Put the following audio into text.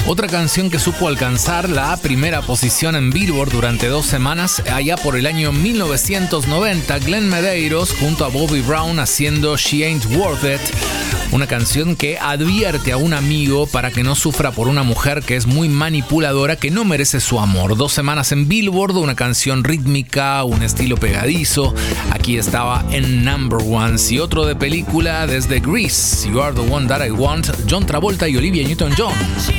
Otra canción que supo alcanzar la primera posición en Billboard durante 2 semanas, allá por el año 1990, Glenn Medeiros junto a Bobby Brown haciendo She Ain't Worth It, una canción que advierte a un amigo para que no sufra por una mujer que es muy manipuladora, que no merece su amor. 2 semanas en Billboard, una canción rítmica, un estilo pegadizo, aquí estaba en Number Ones. Y otro de película desde Grease, You Are the One That I Want, John Travolta y Olivia Newton-John.